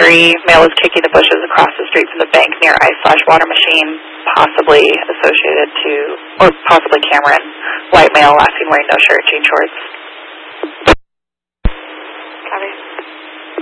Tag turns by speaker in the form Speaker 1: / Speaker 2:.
Speaker 1: 3. Male is kicking the bushes across the street from the bank near ice/water machine, possibly associated to, or possibly Cameron. White male, last seen wearing no shirt, jean shorts.